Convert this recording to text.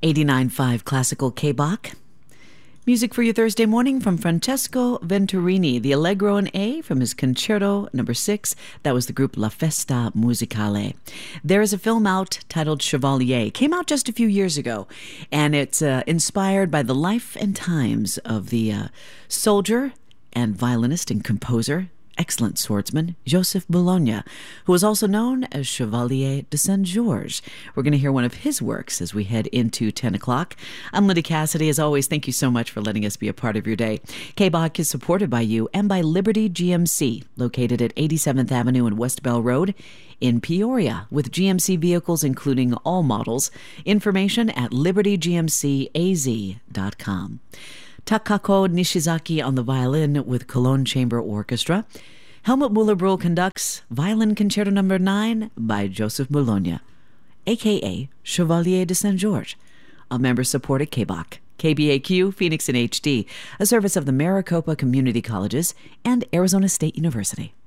89.5 Classical K-Bach. Music for your Thursday morning from Francesco Venturini, the Allegro in A from his Concerto No. 6. That was the group La Festa Musicale. There is a film out titled Chevalier. Came out just a few years ago, and it's inspired by the life and times of the soldier and violinist and composer, excellent swordsman, Joseph Bologna, who was also known as Chevalier de Saint-Georges. We're going to hear one of his works as we head into 10 o'clock. I'm Linda Cassidy. As always, thank you so much for letting us be a part of your day. K-Bach is supported by you and by Liberty GMC, located at 87th Avenue and West Bell Road in Peoria, with GMC vehicles including all models. Information at libertygmcaz.com. Takako Nishizaki on the violin with Cologne Chamber Orchestra. Helmut Muller-Brühl conducts Violin Concerto No. 9 by Joseph Bologna, a.k.a. Chevalier de Saint-Georges, a member-supported K-Bach, KBAQ, Phoenix in HD, a service of the Maricopa Community Colleges and Arizona State University.